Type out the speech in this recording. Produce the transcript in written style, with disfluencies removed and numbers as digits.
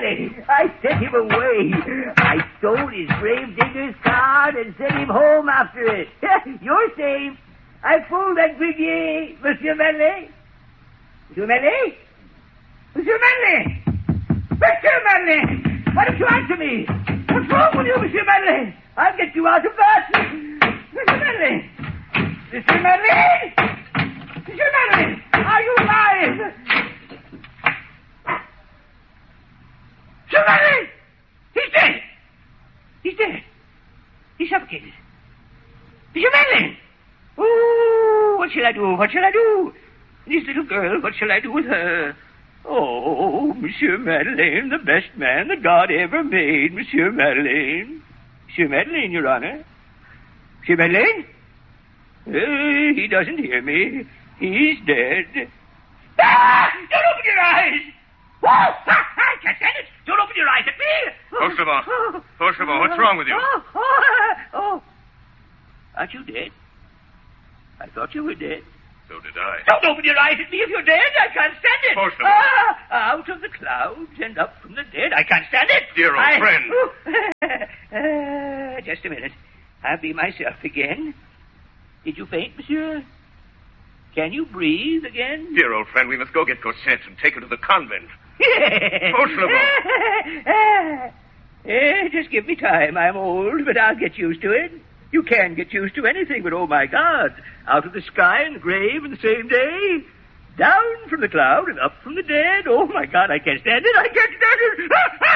Manley! I sent him away. I stole his gravedigger's card and sent him home after it. You're safe. I fooled that Grivier, Monsieur Manley. Monsieur Manley? Monsieur Manley! Monsieur Manley! Why don't you answer me? What's wrong with you, Monsieur Manley? I'll get you out of that. Monsieur Manley! Monsieur Manley! Monsieur Manley! Are you alive? Monsieur Manley! He's dead! He's dead. He's suffocated. Monsieur Manley! Oh, what shall I do? What shall I do? This little girl, what shall I do with her? Oh, Monsieur Madeleine, the best man that God ever made, Monsieur Madeleine. Monsieur Madeleine, Your Honor. Monsieur Madeleine? He doesn't hear me. He's dead. Ah! Don't open your eyes! Whoa! I can't stand it! Don't open your eyes at me! Fauchelevent, what's wrong with you? Oh. Aren't you dead? I thought you were dead. So did I. Don't open your eyes at me if you're dead. I can't stand it. Fauchelevent. Out of the clouds and up from the dead. I can't stand it. Dear old friend. Just a minute. I'll be myself again. Did you faint, monsieur? Can you breathe again? Dear old friend, we must go get Cosette and take her to the convent. Fauchelevent. Just give me time. I'm old, but I'll get used to it. You can get used to anything, but oh, my God. Out of the sky and the grave in the same day. Down from the cloud and up from the dead. Oh, my God, I can't stand it. I can't stand it.